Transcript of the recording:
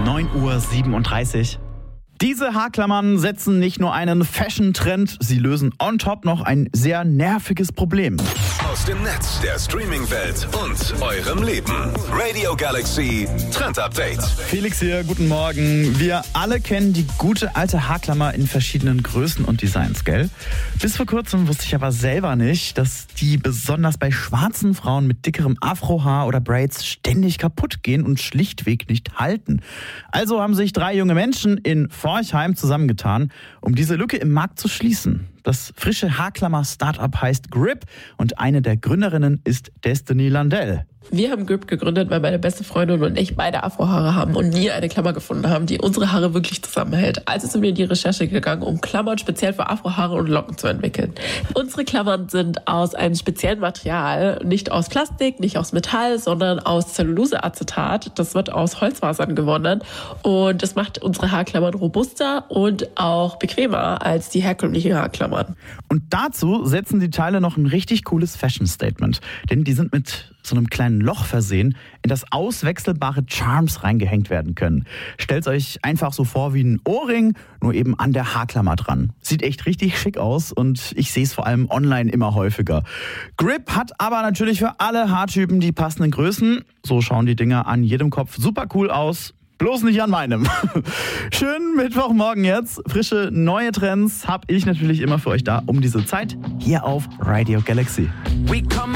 9:37 Uhr. Diese Haarklammern setzen nicht nur einen Fashion-Trend, sie lösen on top noch ein sehr nerviges Problem. Aus dem Netz, der Streaming-Welt und eurem Leben. Radio Galaxy Trend Update. Felix hier, guten Morgen. Wir alle kennen die gute alte Haarklammer in verschiedenen Größen und Designs, gell? Bis vor kurzem wusste ich aber selber nicht, dass die besonders bei schwarzen Frauen mit dickerem Afrohaar oder Braids ständig kaputt gehen und schlichtweg nicht halten. Also haben sich 3 junge Menschen in Forchheim zusammengetan, um diese Lücke im Markt zu schließen. Das frische Haarklammer-Startup heißt Grip und eine der Gründerinnen ist Destiny Landell. Wir haben Grip gegründet, weil meine beste Freundin und ich beide Afrohaare haben und nie eine Klammer gefunden haben, die unsere Haare wirklich zusammenhält. Also sind wir in die Recherche gegangen, um Klammern speziell für Afrohaare und Locken zu entwickeln. Unsere Klammern sind aus einem speziellen Material, nicht aus Plastik, nicht aus Metall, sondern aus Zelluloseacetat. Das wird aus Holzfasern gewonnen und das macht unsere Haarklammern robuster und auch bequemer als die herkömmlichen Haarklammern. Und dazu setzen die Teile noch ein richtig cooles Fashion-Statement, denn die sind mit so einem kleinen Loch versehen, in das auswechselbare Charms reingehängt werden können. Stellt euch einfach so vor wie ein Ohrring, nur eben an der Haarklammer dran. Sieht echt richtig schick aus und ich sehe es vor allem online immer häufiger. Grip hat aber natürlich für alle Haartypen die passenden Größen. So schauen die Dinger an jedem Kopf super cool aus. Bloß nicht an meinem. Schönen Mittwochmorgen jetzt. Frische, neue Trends habe ich natürlich immer für euch da um diese Zeit hier auf Radio Galaxy.